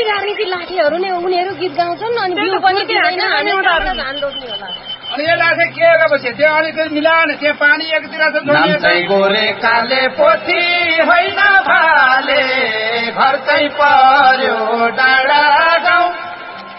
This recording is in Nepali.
गोली राजनीति लाठीहरू नै उनीहरू गीत गाउँछन् अनि बिउ पनि दिँदैन अनि उनीहरुले धान रोप्ने होला अनि यो लाठे के गरेपछि त्यो अलिकति मिलान त्यो पानी एकतिर छ नाम चाहिँ गोरे काले पोथी होइन